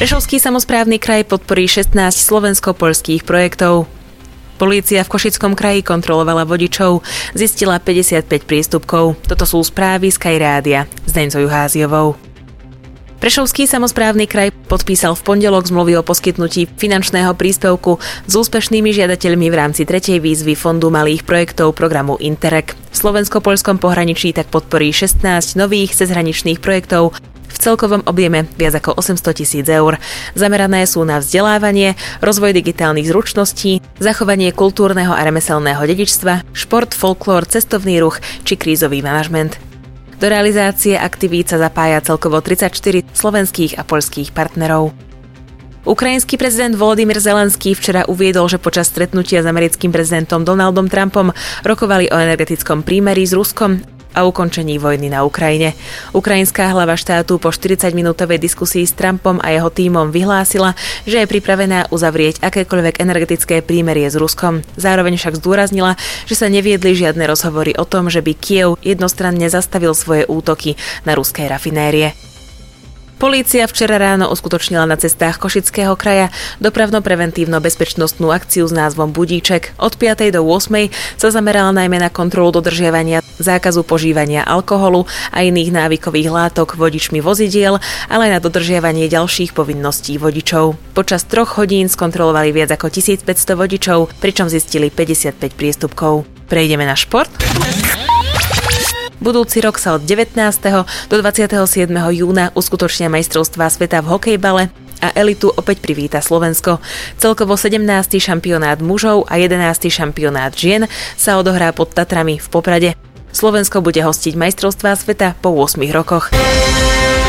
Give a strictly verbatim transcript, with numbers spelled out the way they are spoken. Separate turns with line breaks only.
Prešovský samosprávny kraj podporí šestnásť slovensko-poľských projektov. Polícia v Košickom kraji kontrolovala vodičov, zistila päťdesiatpäť priestupkov. Toto sú správy z Sky Rádia s Deňcou Juháziovou. Prešovský samosprávny kraj podpísal v pondelok zmluvy o poskytnutí finančného príspevku s úspešnými žiadateľmi v rámci tretej výzvy Fondu malých projektov programu Interreg. V slovensko-poľskom pohraničí tak podporí šestnásť nových cezhraničných projektov v celkovom objeme viac ako osemsto tisíc eur. Zamerané sú na vzdelávanie, rozvoj digitálnych zručností, zachovanie kultúrneho a remeselného dedičstva, šport, folklór, cestovný ruch či krízový manažment. Do realizácie aktivít sa zapája celkovo tridsaťštyri slovenských a poľských partnerov. Ukrajinský prezident Volodymyr Zelenský včera uviedol, že počas stretnutia s americkým prezidentom Donaldom Trumpom rokovali o energetickom prímerí s Ruskom a ukončení vojny na Ukrajine. Ukrajinská hlava štátu po štyridsaťminútovej diskusii s Trumpom a jeho tímom vyhlásila, že je pripravená uzavrieť akékoľvek energetické prímerie s Ruskom. Zároveň však zdôraznila, že sa neviedli žiadne rozhovory o tom, že by Kyjev jednostranne zastavil svoje útoky na ruské rafinérie. Polícia včera ráno uskutočnila na cestách Košického kraja dopravno-preventívno-bezpečnostnú akciu s názvom Budíček. Od piatej do ôsmej sa zamerala najmä na kontrolu dodržiavania zákazu požívania alkoholu a iných návykových látok vodičmi vozidiel, ale aj na dodržiavanie ďalších povinností vodičov. Počas troch hodín skontrolovali viac ako tisícpäťsto vodičov, pričom zistili päťdesiatpäť priestupkov. Prejdeme na šport. Budúci rok sa od devätnásteho do dvadsiateho siedmeho júna uskutočnia majstrovstvá sveta v hokejbale a elitu opäť privíta Slovensko. Celkovo sedemnásty šampionát mužov a jedenásty šampionát žien sa odohrá pod Tatrami v Poprade. Slovensko bude hostiť majstrovstvá sveta po ôsmich rokoch.